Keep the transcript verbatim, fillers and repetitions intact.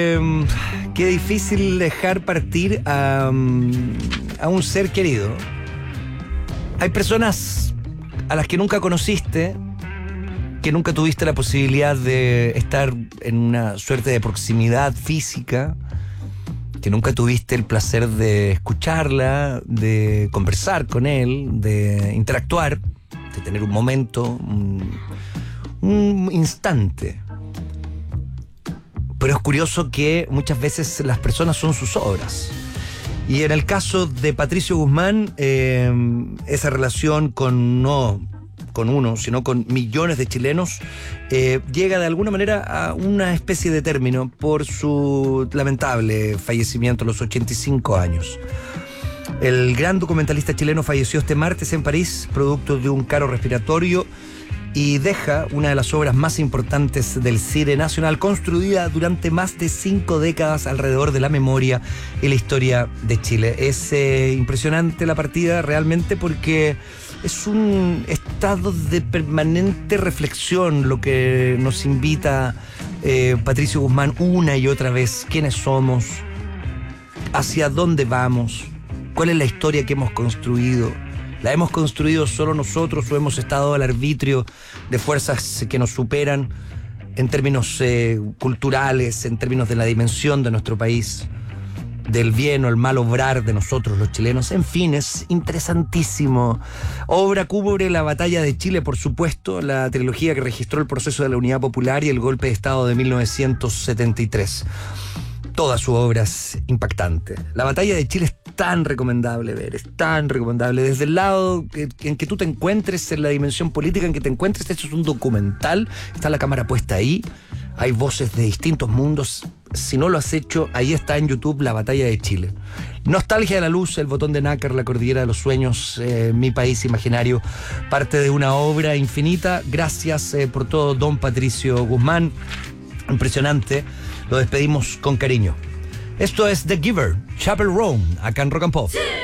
Eh, qué difícil dejar partir a, a un ser querido. Hay personas a las que nunca conociste, que nunca tuviste la posibilidad de estar en una suerte de proximidad física, que nunca tuviste el placer de escucharla, de conversar con él, de interactuar, de tener un momento, un, un instante. Pero es curioso que muchas veces las personas son sus obras. Y en el caso de Patricio Guzmán, eh, esa relación con no con uno, sino con millones de chilenos, eh, llega de alguna manera a una especie de término por su lamentable fallecimiento a los ochenta y cinco años. El gran documentalista chileno falleció este martes en París, producto de un paro respiratorio, y deja una de las obras más importantes del cine nacional, construida durante más de cinco décadas alrededor de la memoria y la historia de Chile. Es eh, impresionante la partida realmente, porque es un estado de permanente reflexión lo que nos invita eh, Patricio Guzmán una y otra vez. ¿Quiénes somos? ¿Hacia dónde vamos? ¿Cuál es la historia que hemos construido? ¿La hemos construido solo nosotros o hemos estado al arbitrio de fuerzas que nos superan en términos eh, culturales, en términos de la dimensión de nuestro país, del bien o el mal obrar de nosotros los chilenos? En fin, es interesantísimo. Obra cubre la batalla de Chile, por supuesto, la trilogía que registró el proceso de la Unidad Popular y el golpe de Estado de mil novecientos setenta y tres. Toda su obra es impactante. La batalla de Chile es tan recomendable ver, es tan recomendable. Desde el lado en que tú te encuentres, en la dimensión política en que te encuentres, esto es un documental, está la cámara puesta ahí, hay voces de distintos mundos. Si no lo has hecho, ahí está en YouTube La Batalla de Chile. Nostalgia de la luz, El botón de nácar, La cordillera de los sueños, eh, Mi país imaginario, parte de una obra infinita. Gracias eh, por todo, don Patricio Guzmán. Impresionante. Lo despedimos con cariño. Esto es The Giver, Chappell Roan, acá en Rock and Pop.